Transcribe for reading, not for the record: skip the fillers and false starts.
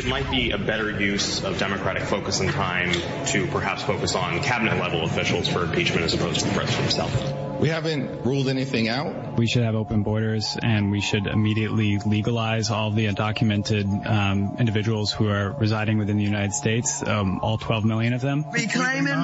might be a better use of Democratic focus and time to perhaps focus on cabinet-level officials for impeachment as opposed to the president himself. We haven't ruled anything out. We should have open borders, and we should immediately legalize all the undocumented individuals who are residing within the United States, all 12 million of them. Reclaiming